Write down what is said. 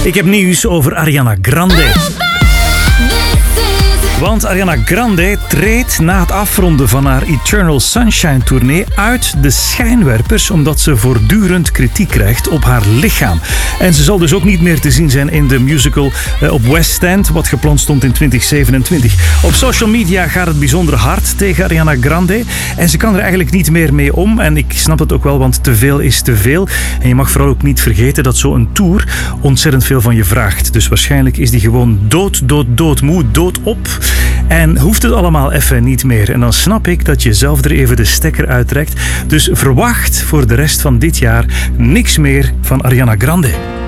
Ik heb nieuws over Ariana Grande. Want Ariana Grande treedt na het afronden van haar Eternal Sunshine tournee uit de schijnwerpers omdat ze voortdurend kritiek krijgt op haar lichaam. En ze zal dus ook niet meer te zien zijn in de musical op West End, wat gepland stond in 2027. Op social media gaat het bijzonder hard tegen Ariana Grande en ze kan er eigenlijk niet meer mee om. En ik snap het ook wel, want te veel is te veel. En je mag vooral ook niet vergeten dat zo'n tour ontzettend veel van je vraagt. Dus waarschijnlijk is die gewoon doodmoe, doodop. En hoeft het allemaal even niet meer. En dan snap ik dat je zelf er even de stekker uittrekt. Dus verwacht voor de rest van dit jaar niks meer van Ariana Grande.